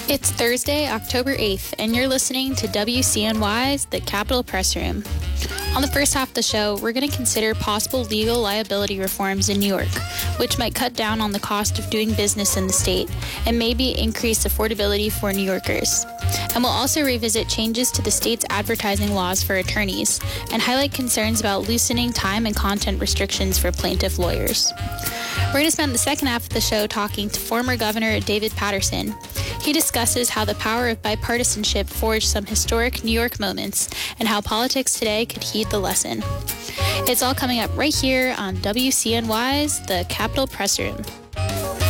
It's Thursday, October 8th, and you're listening to WCNY's The Capitol Press Room. On the first half of the show, we're going to consider possible legal liability reforms in New York, which might cut down on the cost of doing business in the state and maybe increase affordability for New Yorkers. And we'll also revisit changes to the state's advertising laws for attorneys and highlight concerns about loosening time and content restrictions for plaintiff lawyers. We're going to spend the second half of the show talking to former Governor David Paterson. He discusses how the power of bipartisanship forged some historic New York moments and how politics today could heed the lesson. It's all coming up right here on WCNY's The Capitol Press Room.